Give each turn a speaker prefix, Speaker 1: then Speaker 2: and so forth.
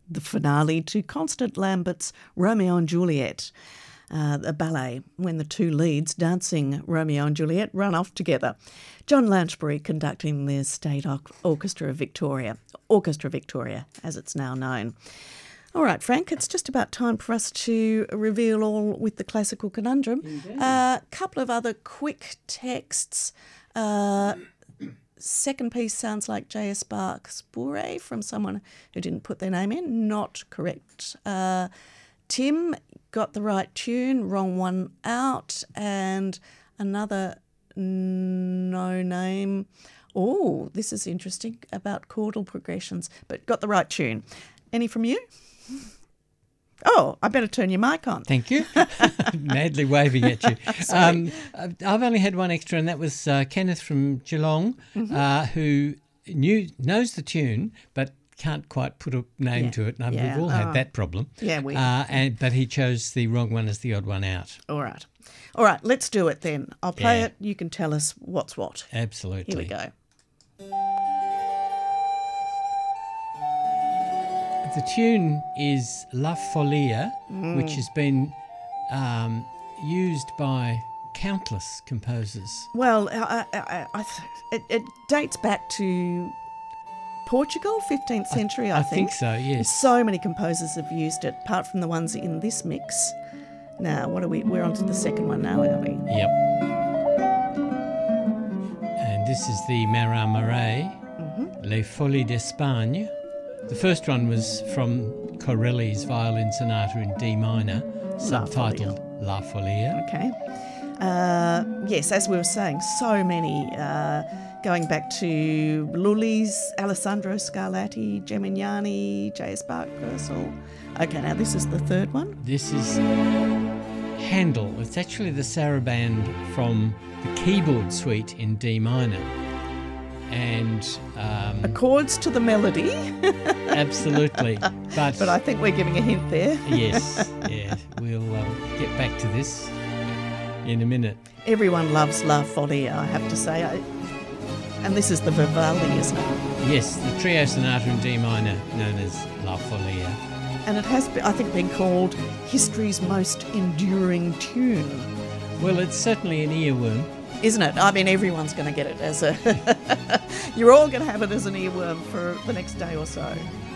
Speaker 1: the finale to Constant Lambert's Romeo and Juliet, a ballet when the two leads dancing Romeo and Juliet run off together. John Lanchbury conducting the State Orchestra Victoria as it's now known. All right, Frank, it's just about time for us to reveal all with the classical conundrum. A couple of other quick texts. Second piece sounds like J.S. Bach's Bourrée from someone who didn't put their name in. Not correct. Tim got the right tune, wrong one out. And another no name. Oh, this is interesting about chordal progressions, but got the right tune. Any from you? Oh, I better turn your mic on.
Speaker 2: Thank you. Madly waving at you. I've only had one extra, and that was Kenneth from Geelong, who knows the tune but can't quite put a name to it. And we've all had that problem.
Speaker 1: Yeah,
Speaker 2: but he chose the wrong one as the odd one out.
Speaker 1: All right, let's do it then. I'll play it. You can tell us what's what.
Speaker 2: Absolutely.
Speaker 1: Here we go.
Speaker 2: The tune is La Folia, which has been used by countless composers.
Speaker 1: Well, it dates back to Portugal, 15th century, I think.
Speaker 2: I think so, yes.
Speaker 1: So many composers have used it, apart from the ones in this mix. Now, we're on to the second one now, aren't we?
Speaker 2: Yep. And this is the Marat Marais, Les Folies d'Espagne. The first one was from Corelli's Violin Sonata in D minor, subtitled La Folia.
Speaker 1: Okay. Yes, as we were saying, so many, going back to Lully's, Alessandro Scarlatti, Gemignani, J.S. Bach, Purcell. Okay, now this is the third one.
Speaker 2: This is Handel. It's actually the saraband from the keyboard suite in D minor. And
Speaker 1: accords to the melody.
Speaker 2: Absolutely. But
Speaker 1: I think we're giving a hint there.
Speaker 2: Yes, yeah. We'll get back to this in a minute.
Speaker 1: Everyone loves La Folia, I have to say. And this is the Vivaldi, isn't it?
Speaker 2: Yes, the trio sonata in D minor, known as La Folia.
Speaker 1: And it has, I think, been called history's most enduring tune.
Speaker 2: Well, it's certainly an earworm.
Speaker 1: Isn't it? I mean, everyone's going to get it as a... You're all going to have it as an earworm for the next day or so.